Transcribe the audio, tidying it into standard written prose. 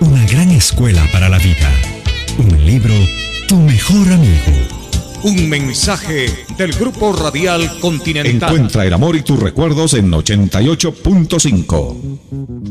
Una gran escuela para la vida. Un libro, tu mejor amigo. Un mensaje del Grupo Radial Continental. Encuentra el amor y tus recuerdos en 88.5.